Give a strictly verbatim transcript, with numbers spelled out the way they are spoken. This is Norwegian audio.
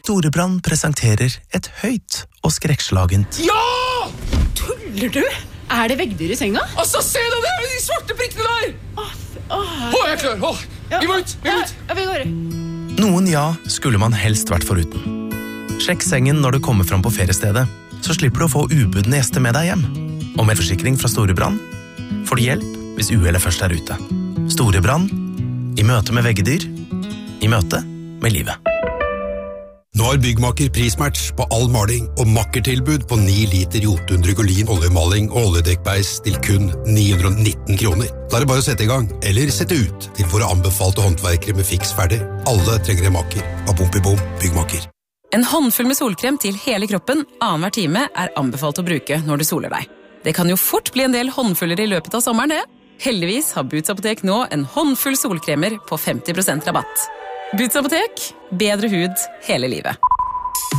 Storebrand presenterer et høyt og skrekkslagent. Ja! Tuller du? Er det veggdyr i senga? Altså, se deg der, de svarte prikkene der! Åh, åh, Å, jeg er klar, åh, vi må ut, vi må ut! Ja, vi går. Noen ja skulle man helst vært foruten. Sjekk sengen når du kommer fram på feriestedet, så slipper du å få ubudne gjester med deg hjem. Og med forsikring fra Storebrand får du hjelp hvis uhellet først er ute. Storebrand, i møte med veggedyr, i møte med livet. Nå har Byggmakker prismatch på all maling og makkertilbud på ni liter Jotun Drygolin oljemaling og oljedekkbeis til kun ni hundre og nitten kroner. Da er det bare å sette i gang, eller sette ut til våre anbefalte håndverkere med fiks ferdig. Alle trenger en makker. Av bom i bom, Byggmakker. En håndfull med solkrem til hele kroppen annenhver time er anbefalt å bruke når du soler deg. Det kan jo fort bli en del håndfuller i løpet av sommeren, det. Heldigvis har Boots Apotek nå en håndfull solkremer på femti prosent rabatt. Boots Apotek, bedre hud hele livet.